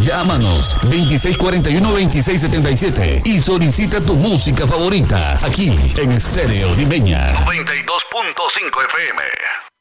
Llámanos 2641-2677 y solicita tu música favorita aquí en Estéreo Limeña 92.5 FM.